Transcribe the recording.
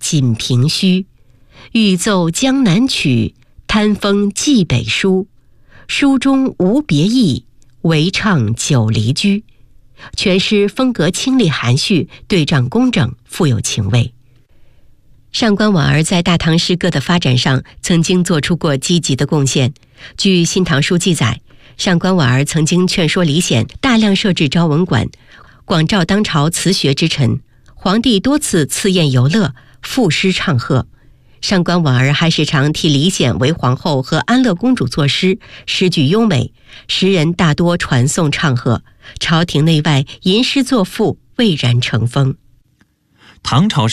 锦屏墟。欲奏江南曲，贪风寄北书。书中无别意，唯唱久离居。全诗风格清丽含蓄，对仗工整，富有情味。上官婉儿在大唐诗歌的发展上曾经做出过积极的贡献。据《新唐书》记载，上官婉儿曾经劝说李显大量设置昭文馆，广召当朝词学之臣。皇帝多次赐宴游乐，赋诗唱和。上官婉儿还时常替李显为皇后和安乐公主作诗，诗句优美，诗人大多传颂唱和，朝廷内外吟诗作赋，蔚然成风。 唐朝